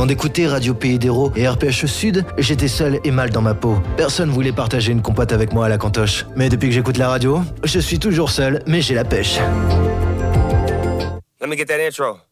Avant d'écouter Radio Pays d'Hérault et RPH Sud, j'étais seul et mal dans ma peau. Personne voulait partager une compote avec moi à la cantoche. Mais depuis que j'écoute la radio, je suis toujours seul, mais j'ai la pêche. Let me get that intro.